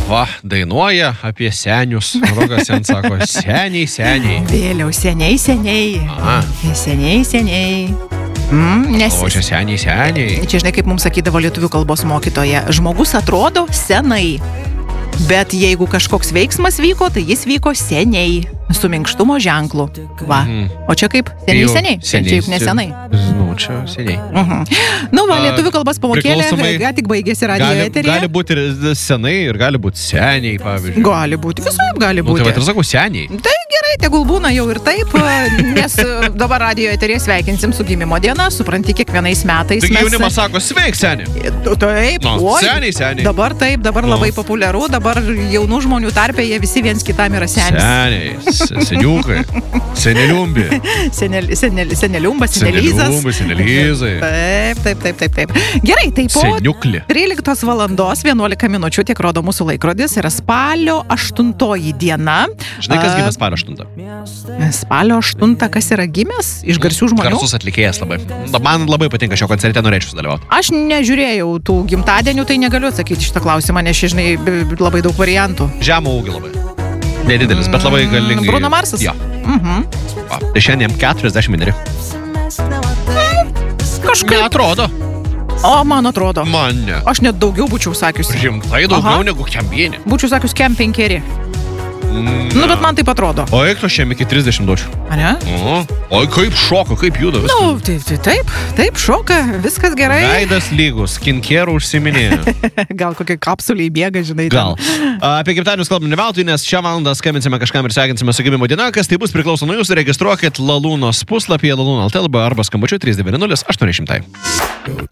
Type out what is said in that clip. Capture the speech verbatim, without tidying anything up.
va, dainuoja apie senius. Rokas ten sako, seniai, seniai. Vėliau, seniai, seniai. Aha. Seniai, seniai. Mm, nes... O čia seniai, seniai. Čia žinai, kaip mums sakydavo lietuvių kalbos mokytoja, žmogus atrodo senai, bet jeigu kažkoks veiksmas vyko, tai jis vyko seniai, su minkštumo ženklu. Va. Mhm. O čia kaip? Seniai, Jau, seniai? seniai. Čia juk nesenai. Nu, čia seniai. Mhm. Nu, va, lietuvių kalbos pamokėlė, Priklausomai- ką tik baigėsi radio Gali, eteryje. gali būti ir senai, ir gali būti seniai, pavyzdžiui. Gali būti, visai gali Nu, tai va, būti. ir sakau, seniai. Tai gerai, tegul būna jau ir taip, nes dabar radio eteryje sveikinsim su gimimo diena, supranti, kiekvienais metais Taigi mes... jaunimas sako, sveik, seniai. Taip, Nu, oi, seniai, seniai. Dabar taip, dabar Nu. labai populiaru, dabar jaunų žmonių tarpe jie visi viens kitam yra senis. Seniai, se- seniukai, seneliumbi. Senel, senel, seneliumbas, senelizas. Seneliumbai, senelizai. Taip, taip, taip, taip, taip. Gerai, tai po Seniuklį. tryliktos valandos vienuolika minučių, tiek rodo mūsų laikrodis, yra spalio aštuntoji diena. Žinai, kas A, gimęs spalio aštuntą? Spalio aštuntą, kas yra gimęs iš garsių žmonių? Garsus atlikėjas labai. Man labai patinka šio koncerte, norėčiau sudalyvauti. Aš nežiūrėjau tų gimtadienių, tai negaliu atsakyti šitą klausimą, nes čia, žinai, b- b- labai daug variantų. Žemą ūgį labai. Nedidelis, bet labai galingai. Bruno Marsas? Jo. Mhm. Va, tai šiandien keturiasdešimt vieneri. Kažkaip. Neatrodo. O, man atrodo. Man ne. Aš net daugiau būčiau sakiusi. Rimtai daugiau Aha. negu kembienė. Būčiau sakius kem penkeri. Nu, bet man taip atrodo. O eik tu šiandien iki trisdešimt duočiau. A ne? O, oi, kaip šoka, kaip juda viskas. Nu, tai, tai taip, taip, šoka, viskas gerai. Veidas lygus, skincare užsiminėja. Gal kokie kapsuliai bėga, žinai. Gal. ten. Apie gimtadienius kalbam ne veltui, nes šią valandą skambinsime kažkam ir sveikinsime su gimimo diena. Kas tai bus priklauso nuo jūsų, registruokit Lalūnos puslapyje lalūno lt arba skambučiu trys devyni nulis aštuoni šimtai.